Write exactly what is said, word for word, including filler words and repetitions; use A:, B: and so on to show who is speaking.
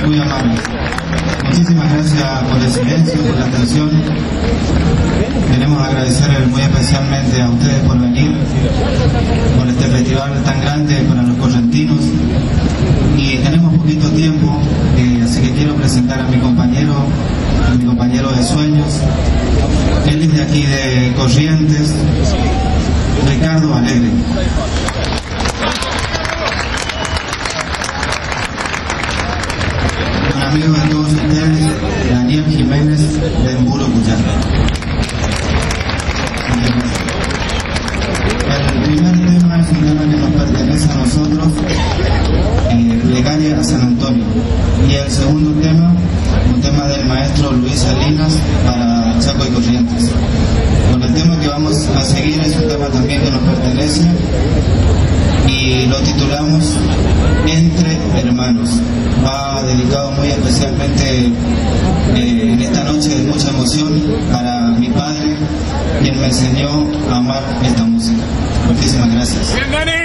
A: muy amables. Muchísimas gracias por el silencio, por la atención. Queremos agradecer muy especialmente a ustedes por venir, por este festival tan grande para los correntinos. Y tenemos poquito tiempo, eh, así que quiero presentar a mi compañero, a mi compañero de sueños. Él es de aquí de Corrientes, Ricardo Alegre. Un amigo de todos ustedes, Daniel Jiménez de Emburo, Cuyá. El primer tema es un tema que nos pertenece a nosotros, eh, Plegaria a San Antonio. Y el segundo tema, un tema del maestro Luis Salinas para Chaco y Corrientes. Con el tema que vamos a seguir es un tema también que nos pertenece y lo titulamos Entre Hermanos. Va dedicado muy especialmente eh, en esta noche de mucha emoción para mi padre, quien me enseñó a amar esta música. Muchísimas gracias.